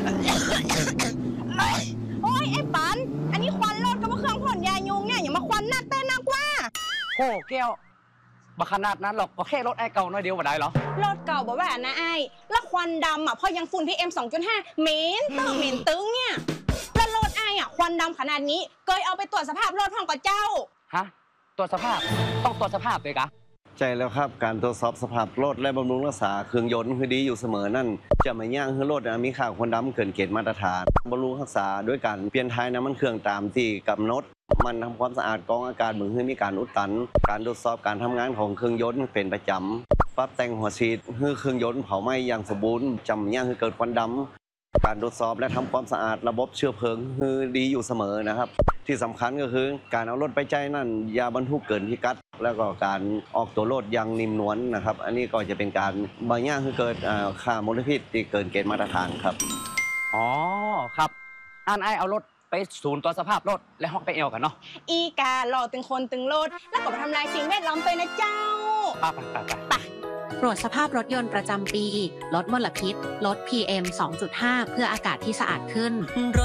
โอ้ยไอ้ปันอันนี้ควันรถกับเครื่องพ่นยายุงเนี่ยอย่ามาควันหน้าเต้นนักว่าโอ้แก้วบักขนาดนั้นหรอกก็แค่รถไอ้เก่าน้อยเดียวมาได้เหรอรถเก่าบอกว่านะไอ้แล้วควันดำอ่ะพอยังฝุ่น PM 2.5เหม็นตึ้งเหม็นตึ้งเนี่ยแล้วรถไอ้อ่ะควันดำขนาดนี้เคยเอาไปตรวจสภาพรถห้องกับเจ้าฮะตรวจสภาพต้องตรวจสภาพเลยกะใช่แล้วครับการตรวจสอบสภาพรถและบำรุงรักษาเครื่องยนต์คือดีอยู่เสมอนั่นจะไม่ย่างให้รถมีค่าควันดำเกินเกณฑ์มาตรฐานบำรุงรักษาด้วยการเปลี่ยนท้ายน้ำมันเครื่องตามที่กำหนดมันทำความสะอาดกรองอากาศเหมือนให้มีการอุดตันการตรวจสอบการทำงานของเครื่องยนต์เป็นประจำปรับแต่งหัวฉีดให้เครื่องยนต์เผาไหม้อย่างสมบูรณ์จำย่างให้เกิดควันดำการตรวจสอบและทำความสะอาดระบบเชื้อเพลิงคือดีอยู่เสมอนะครับที่สำคัญก็คือการเอารถไปใจนั่นอย่าบรรทุกเกินพิกัดแล้วก็การออกตัวรถอย่างนิ่มนวลนะครับอันนี้ก็จะเป็นการบางอย่างคือเกิดค่ามลพิษที่เกินเกณฑ์มาตรฐานครับอ๋อครับอันไอเอารถไปศูนย์ตรวจสภาพรถและฮอกไปเอวกันเนาะอีกาหล่อตึงคนตึงรถแล้วก็ไปทำลายสิ่งแวดล้อมไปนะเจ้าไปตรวจสภาพรถยนต์ประจำปีลดมลพิษลด PM 2.5 เพื่ออากาศที่สะอาดขึ้น